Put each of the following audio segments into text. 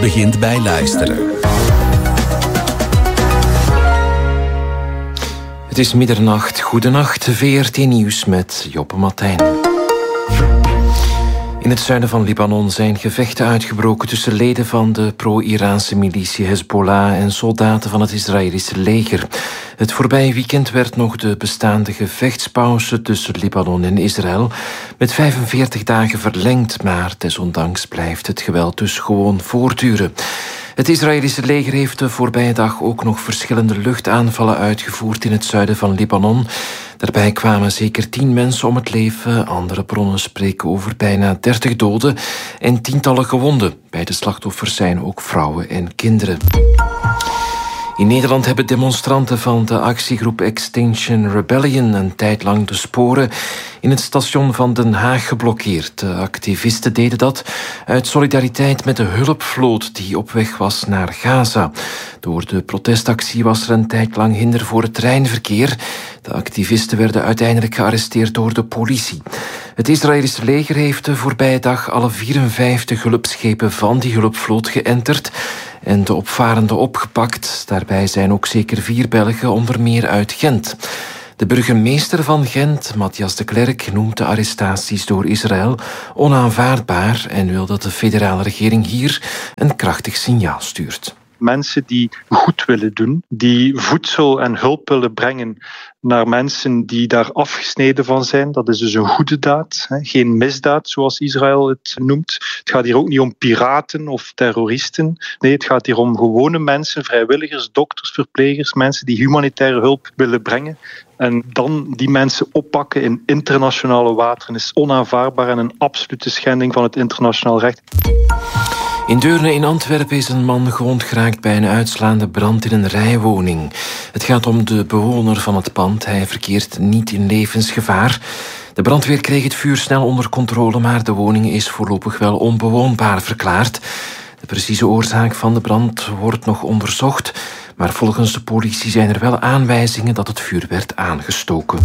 begint bij luisteren. Het is middernacht. Goedenacht, VRT Nieuws met Joppe Martijn. In het zuiden van Libanon zijn gevechten uitgebroken tussen leden van de pro-Iraanse militie Hezbollah en soldaten van het Israëlische leger. Het voorbije weekend werd nog de bestaande gevechtspauze tussen Libanon en Israël met 45 dagen verlengd, maar desondanks blijft het geweld dus gewoon voortduren. Het Israëlische leger heeft de voorbije dag ook nog verschillende luchtaanvallen uitgevoerd in het zuiden van Libanon. Daarbij kwamen zeker 10 mensen om het leven. Andere bronnen spreken over bijna 30 doden en tientallen gewonden. Bij de slachtoffers zijn ook vrouwen en kinderen. In Nederland hebben demonstranten van de actiegroep Extinction Rebellion een tijd lang de sporen in het station van Den Haag geblokkeerd. De activisten deden dat uit solidariteit met de hulpvloot die op weg was naar Gaza. Door de protestactie was er een tijd lang hinder voor het treinverkeer. De activisten werden uiteindelijk gearresteerd door de politie. Het Israëlische leger heeft de voorbije dag alle 54 hulpschepen van die hulpvloot geënterd en de opvarenden opgepakt. Daarbij zijn ook zeker 4 Belgen, onder meer uit Gent. De burgemeester van Gent, Matthias de Klerk, noemt de arrestaties door Israël onaanvaardbaar en wil dat de federale regering hier een krachtig signaal stuurt. Mensen die goed willen doen, die voedsel en hulp willen brengen naar mensen die daar afgesneden van zijn. Dat is dus een goede daad, geen misdaad zoals Israël het noemt. Het gaat hier ook niet om piraten of terroristen. Nee, het gaat hier om gewone mensen, vrijwilligers, dokters, verplegers, mensen die humanitaire hulp willen brengen. En dan die mensen oppakken in internationale wateren is onaanvaardbaar en een absolute schending van het internationaal recht. In Deurne in Antwerpen is een man gewond geraakt bij een uitslaande brand in een rijwoning. Het gaat om de bewoner van het pand. Hij verkeert niet in levensgevaar. De brandweer kreeg het vuur snel onder controle, maar de woning is voorlopig wel onbewoonbaar verklaard. De precieze oorzaak van de brand wordt nog onderzocht, maar volgens de politie zijn er wel aanwijzingen dat het vuur werd aangestoken.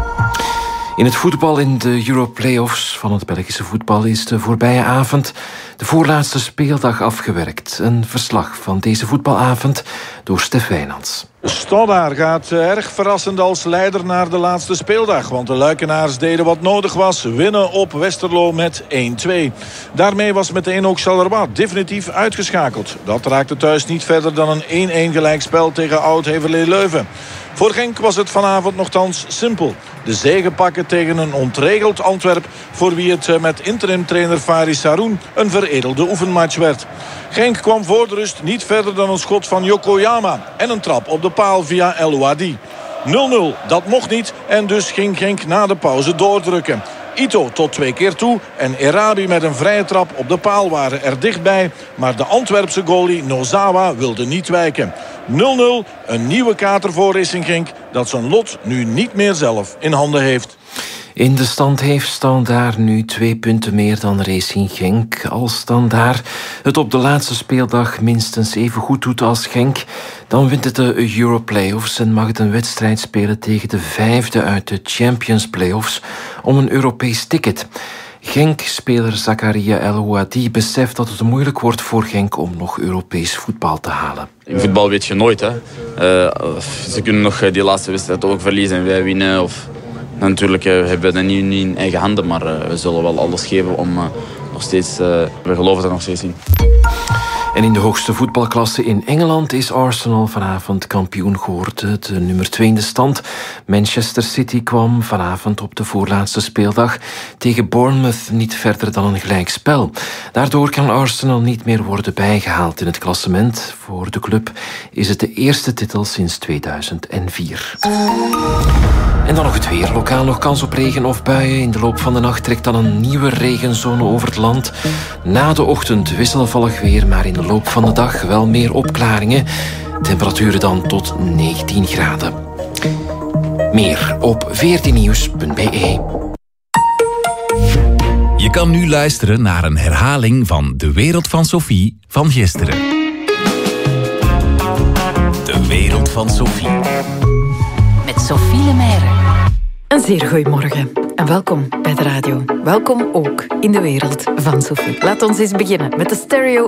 In het voetbal in de Euro-playoffs van het Belgische voetbal is de voorbije avond de voorlaatste speeldag afgewerkt. Een verslag van deze voetbalavond door Stef Wijnands. Stoddaar gaat erg verrassend als leider naar de laatste speeldag. Want de Luikenaars deden wat nodig was. Winnen op Westerlo met 1-2. Daarmee was meteen ook Charleroi definitief uitgeschakeld. Dat raakte thuis niet verder dan een 1-1 gelijkspel tegen Oud-Heverlee Leuven. Voor Genk was het vanavond nogthans simpel. De zege pakken tegen een ontregeld Antwerp, voor wie het met interim-trainer Faris Saroun een veredelde oefenmatch werd. Genk kwam voor de rust niet verder dan een schot van Yokoyama en een trap op de paal via El Ouadi. 0-0, dat mocht niet en dus ging Genk na de pauze doordrukken. Ito tot 2 keer toe en Erabi met een vrije trap op de paal waren er dichtbij. Maar de Antwerpse goalie Nozawa wilde niet wijken. 0-0, een nieuwe kater voor Racing Genk dat zijn lot nu niet meer zelf in handen heeft. In de stand heeft Standaard nu 2 punten meer dan Racing Genk. Als Standaard het op de laatste speeldag minstens even goed doet als Genk, dan wint het de Euro-playoffs en mag het een wedstrijd spelen tegen de 5e uit de Champions Playoffs om een Europees ticket. Genk-speler Zakaria El Ouadi beseft dat het moeilijk wordt voor Genk om nog Europees voetbal te halen. In voetbal weet je nooit, hè. Ze kunnen nog die laatste wedstrijd ook verliezen en wij winnen. Of natuurlijk hebben we dat niet in eigen handen, maar we zullen wel alles geven om nog steeds... we geloven er nog steeds in. En in de hoogste voetbalklasse in Engeland is Arsenal vanavond kampioen geworden. De nummer 2 in de stand, Manchester City, kwam vanavond op de voorlaatste speeldag tegen Bournemouth niet verder dan een gelijkspel. Daardoor kan Arsenal niet meer worden bijgehaald in het klassement. Voor de club is het de eerste titel sinds 2004. En dan nog het weer. Lokaal nog kans op regen of buien. In de loop van de nacht trekt dan een nieuwe regenzone over het land. Na de ochtend wisselvallig weer, maar in de loop van de dag wel meer opklaringen. Temperaturen dan tot 19 graden. Meer op vrtnieuws.be. Je kan nu luisteren naar een herhaling van De Wereld van Sophie van gisteren. De Wereld van Sophie. Met Sophie Lemaire. Een zeer goeiemorgen en welkom bij de radio. Welkom ook in de wereld van Sophie. Laat ons eens beginnen met de stereo